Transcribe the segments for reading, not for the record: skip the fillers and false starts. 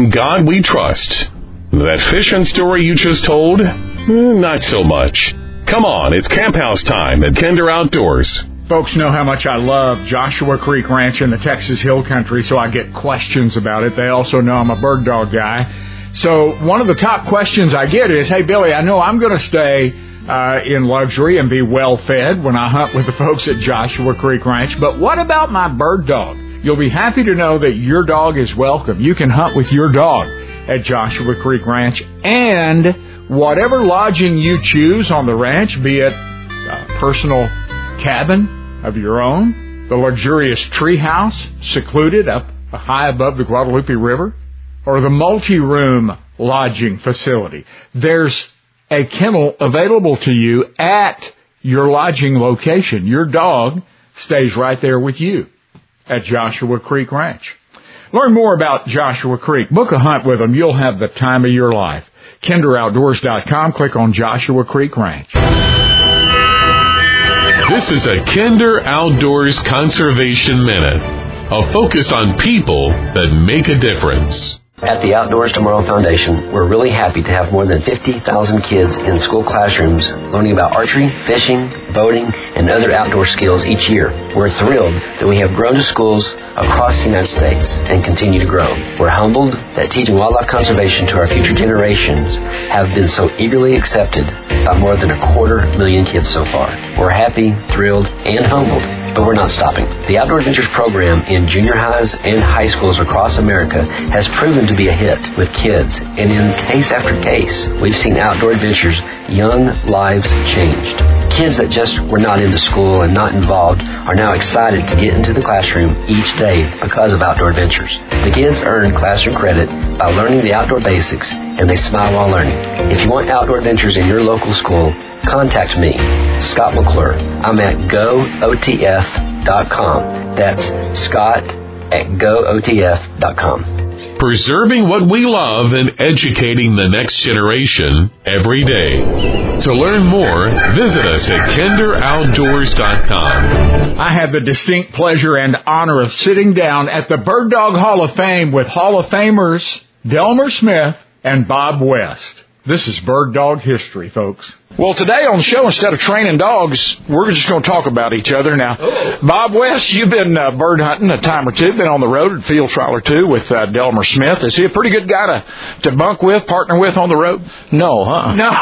In God we trust. That fishing story you just told? Not so much. Come on, it's Camp House time at Kinder Outdoors. Folks know how much I love Joshua Creek Ranch in the Texas Hill Country, so I get questions about it. They also know I'm a bird dog guy. So one of the top questions I get is, hey, Billy, I know I'm going to stay in luxury and be well-fed when I hunt with the folks at Joshua Creek Ranch, but what about my bird dog? You'll be happy to know that your dog is welcome. You can hunt with your dog at Joshua Creek Ranch, and whatever lodging you choose on the ranch, be it a personal cabin of your own, the luxurious tree house secluded up high above the Guadalupe River, or the multi-room lodging facility, there's a kennel available to you at your lodging location. Your dog stays right there with you at Joshua Creek Ranch. Learn more about Joshua Creek. Book a hunt with them. You'll have the time of your life. KinderOutdoors.com. Click on Joshua Creek Ranch. This is a Kinder Outdoors Conservation Minute, a focus on people that make a difference. At the Outdoors Tomorrow Foundation, we're really happy to have more than 50,000 kids in school classrooms learning about archery, fishing, boating, and other outdoor skills each year. We're thrilled that we have grown to schools across the United States and continue to grow. We're humbled that teaching wildlife conservation to our future generations have been so eagerly accepted by more than 250,000 kids so far. We're happy, thrilled, and humbled. But we're not stopping. The Outdoor Adventures program in junior highs and high schools across America has proven to be a hit with kids, and in case after case, we've seen Outdoor Adventures' young lives changed. Kids that just were not into school and not involved are now excited to get into the classroom each day because of Outdoor Adventures. The kids earn classroom credit by learning the outdoor basics, and they smile while learning. If you want Outdoor Adventures in your local school, contact me, Scott McClure. I'm at GoOTF.com. That's Scott at GoOTF.com. Preserving what we love and educating the next generation every day. To learn more, visit us at KinderOutdoors.com. I had the distinct pleasure and honor of sitting down at the Bird Dog Hall of Fame with Hall of Famers Delmer Smith and Bob West. This is Bird Dog history, folks. Well, today on the show, instead of training dogs, we're just going to talk about each other. Now, Bob West, you've been bird hunting a time or two, been on the road at field trial or two with Delmer Smith. Is he a pretty good guy to bunk with, partner with on the road? No, huh? No.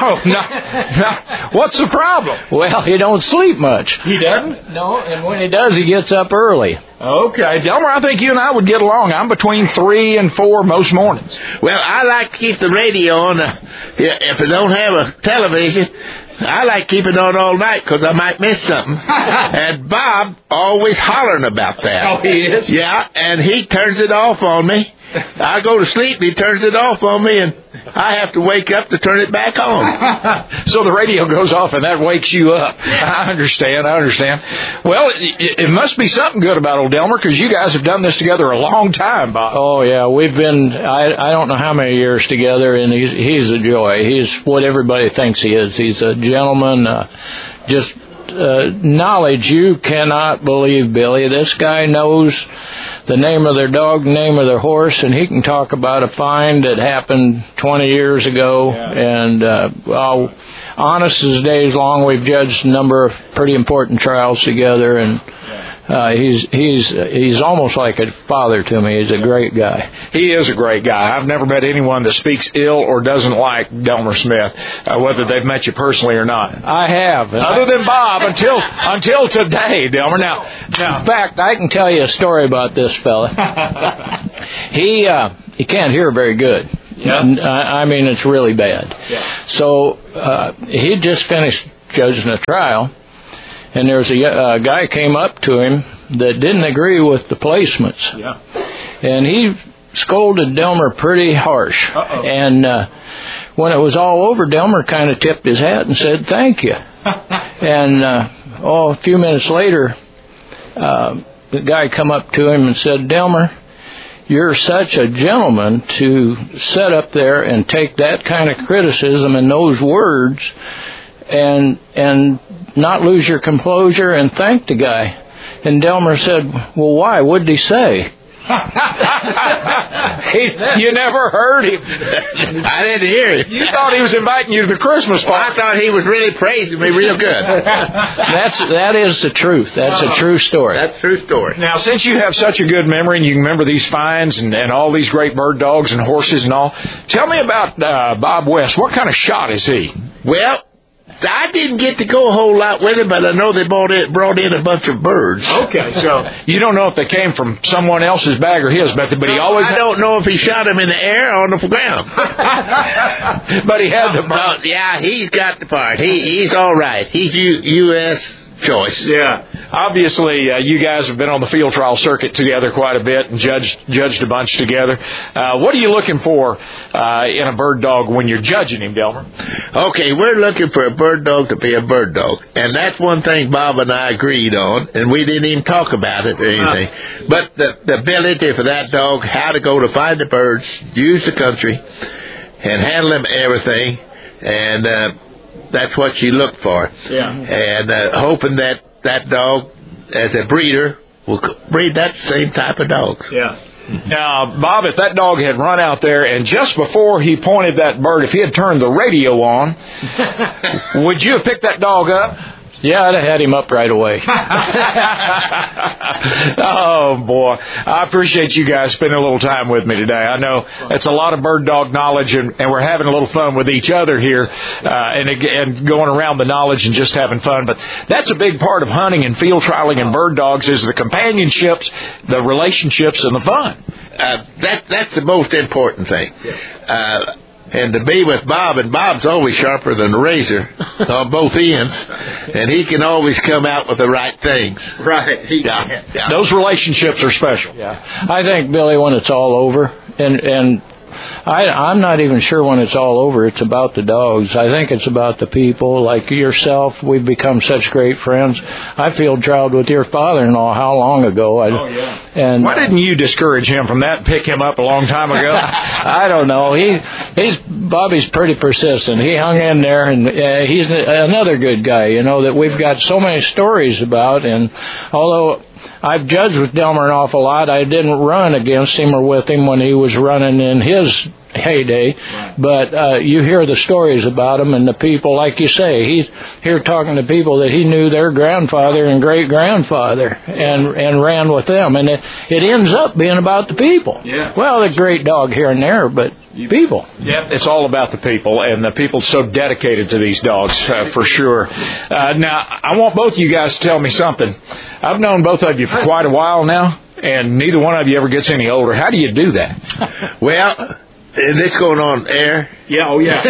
What's the problem? Well, he don't sleep much. He doesn't? No, and when he does, he gets up early. Okay. Delmer, I think you and I would get along. I'm between 3 and 4 most mornings. Well, I like to keep the radio on. If I don't have a television, I like keeping it on all night because I might miss something. And Bob always hollering about that. Oh, he is? Yeah, and he turns it off on me. I go to sleep and he turns it off on me, and I have to wake up to turn it back on. So the radio goes off and that wakes you up. I understand. Well, it must be something good about old Delmer, because you guys have done this together a long time, Bob. Oh, yeah. We've been, I don't know how many years together, and he's a joy. He's what everybody thinks he is. He's a gentleman, knowledge you cannot believe, Billy. This guy knows the name of their dog, the name of their horse, and he can talk about a find that happened 20 years ago. Yeah. And honest as days long, we've judged a number of pretty important trials together, and he's almost like a father to me. He's a great guy. He is a great guy. I've never met anyone that speaks ill or doesn't like Delmer Smith, whether they've met you personally or not. I have. Other than Bob, until today, Delmer. Now, in fact, I can tell you a story about this fella. He can't hear very good. Yeah. I mean, it's really bad. Yeah. So he just finished judging a trial, and there's a guy came up to him that didn't agree with the placements. Yeah. And he scolded Delmer pretty harsh. Uh-oh. And when it was all over, Delmer kind of tipped his hat and said, "Thank you." And a few minutes later, the guy come up to him and said, "Delmer, you're such a gentleman to sit up there and take that kind of criticism and those words and not lose your composure and thank the guy." And Delmer said, "Well, why? What did he say?" You never heard him. I didn't hear him. You thought he was inviting you to the Christmas I party. thought he was really praising me real good. That is the truth. That's a true story. That's a true story. Now, since you have such a good memory and you can remember these finds and all these great bird dogs and horses and all, tell me about Bob West. What kind of shot is he? Well, I didn't get to go a whole lot with him, but I know they brought in a bunch of birds. Okay, so you don't know if they came from someone else's bag or his, but he always... I don't know if he shot them in the air or on the ground. But he had the bird. Yeah, he's got the part. He's all right. He's U.S. choice. Yeah. Obviously, you guys have been on the field trial circuit together quite a bit and judged a bunch together. What are you looking for in a bird dog when you're judging him, Delmer? Okay, we're looking for a bird dog to be a bird dog. And that's one thing Bob and I agreed on, and we didn't even talk about it or anything. But the ability for that dog, how to go to find the birds, use the country, and handle them everything, and that's what you look for. Yeah. And hoping that dog, as a breeder, will breed that same type of dogs. Yeah. Now, Bob, if that dog had run out there and just before he pointed that bird, if he had turned the radio on, would you have picked that dog up? Yeah, I'd have had him up right away. Oh, boy. I appreciate you guys spending a little time with me today. I know it's a lot of bird dog knowledge, and we're having a little fun with each other here and going around the knowledge and just having fun. But that's a big part of hunting and field trialing and bird dogs is the companionships, the relationships, and the fun. That's the most important thing. And to be with Bob, and Bob's always sharper than a razor on both ends, and he can always come out with the right things. Right. Yeah. Those relationships are special. Yeah. I think, Billy, when it's all over, and I'm not even sure when it's all over it's about the dogs. I think it's about the people. Like yourself, we've become such great friends. I field trialed with your father-in-law how long ago? And why didn't you discourage him from that and pick him up a long time ago? I don't know. Bobby's pretty persistent. He hung in there, and he's another good guy, that we've got so many stories about. And although I've judged with Delmer an awful lot, I didn't run against him or with him when he was running in his heyday. Right. But you hear the stories about him and the people, like you say, he's here talking to people that he knew their grandfather and great-grandfather and ran with them. And it ends up being about the people. Yeah. Well, a great dog here and there, but people. Yeah, it's all about the people, and the people so dedicated to these dogs, for sure. Now, I want both of you guys to tell me something. I've known both of you for quite a while now, and neither one of you ever gets any older. How do you do that? Well, is this going on air? Yeah, oh yeah.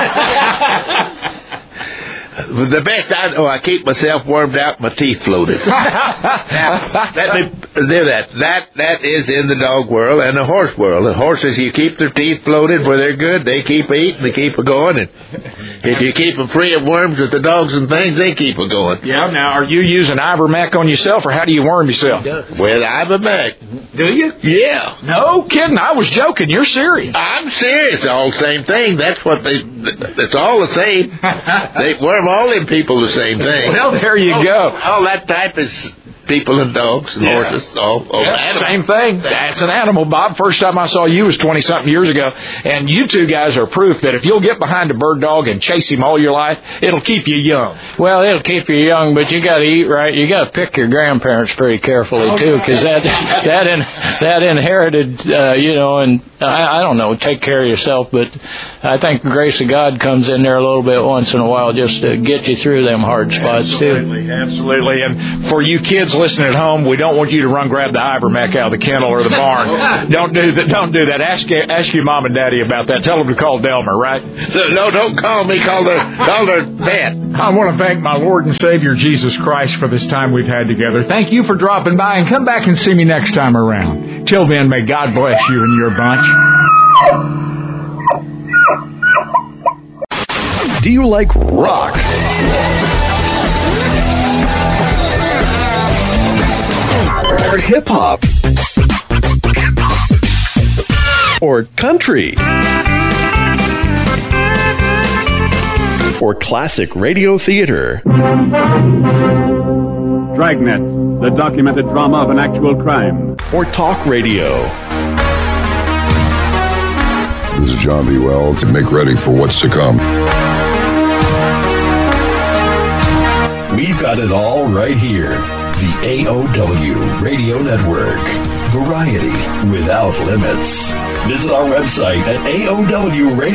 The best I know, I keep myself warmed out, my teeth floated. Let me do that. That is in the dog world and the horse world. The horses, you keep their teeth floated where they're good, they keep eating, they keep it going. And if you keep them free of worms with the dogs and things, they keep it going. Yeah, now, are you using Ivermectin on yourself, or how do you worm yourself? With Ivermectin. Do you? Yeah. No kidding. I was joking. You're serious. I'm serious. All the same thing. That's what it's all the same. They worm all them people the same thing. Well, there you go. All that type is people and dogs and horses. All same thing. That's an animal, Bob. First time I saw you was 20-something years ago, and you two guys are proof that if you'll get behind a bird dog and chase him all your life, it'll keep you young. Well, it'll keep you young, but you got to eat right. You got to pick your grandparents pretty carefully too, because that inherited, and I don't know, take care of yourself. But I think the grace of God comes in there a little bit once in a while just to get you through them hard spots too. Absolutely. And for you kids listening at home, we don't want you to run grab the Ivermectin out of the kennel or the barn. Don't do that. Ask your mom and daddy about that. Tell them to call Delmer, right? No, don't call me. Call their vet. I want to thank my Lord and Savior Jesus Christ for this time we've had together. Thank you for dropping by, and come back and see me next time around. Till then, may God bless you and your bunch. Do you like rock? Or hip-hop? Or country? Or classic radio theater? Dragnet, the documented drama of an actual crime. or talk radio? This is John B. Wells. Make ready for what's to come. We've got it all right here. The AOW Radio Network. Variety without limits. Visit our website at AOW Radio.